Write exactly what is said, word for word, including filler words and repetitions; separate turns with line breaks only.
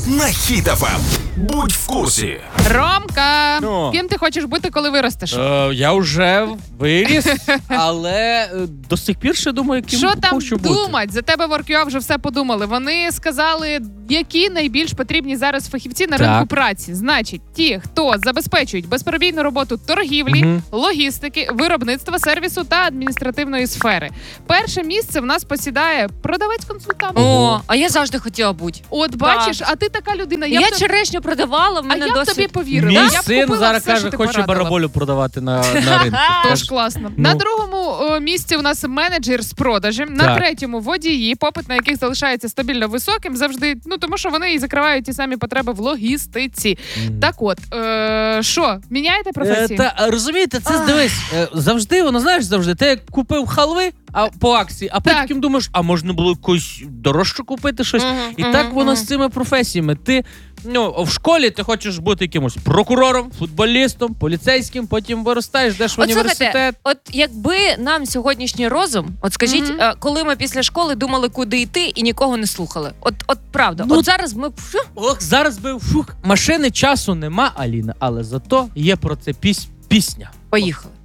на Хіт еф ем. Будь в курсі.
Ромка,
Ну.
ким ти хочеш бути, коли виростеш?
Е, я вже виріс, але е, до сих пір ще думаю, ким
Що там
хочу бути.
думать? За тебе WorkUA вже все подумали. Вони сказали, які найбільш потрібні зараз фахівці на
Так.
ринку праці. Значить, ті, хто забезпечують безперебійну роботу торгівлі,
Мгм.
логістики, виробництва, сервісу та адміністративної сфери. Перше місце в нас посідає продавець-консультант.
О, а я завжди хотіла бути.
От бачиш, а ти така людина. Я,
Я,
б тобі-
черешню продавала, в
а
мене
я б
досвід.
тобі повірила.
Мій
Я б
син
купила
зараз
все,
каже,
що ти
хоче
порадила.
бараболю продавати на, на ринку.
Тож
Каже,
класно.
ну.
На другому о, місці у нас менеджер з продажем, на
Так.
третьому водії, попит на яких залишається стабільно високим завжди. Ну тому що вони і закривають ті самі потреби в логістиці.
Мгм.
Так от, е, що, міняєте професії?
Е, та, розумієте, це дивись, е, завжди, воно знаєш, завжди, ти як купив халви а, по акції, а
Так.
потім думаєш, а можна було якось дорожче купити щось.
Мгм,
І
мгм,
так воно
мгм.
з цими професіями. Ти ну, в школі ти хочеш бути якимось прокурором, футболістом, поліцейським, потім виростаєш, йдеш в
От
університет.
слухайте, от якби нам сьогоднішній розум, от скажіть,
Мгм.
е, коли ми після школи думали, куди йти, і нікого не слухали. От, от правда,
Ну,
от зараз ми фу,
Ох, зараз би фух, машини часу нема, Аліна, але зато є про це піс- пісня.
поїхали.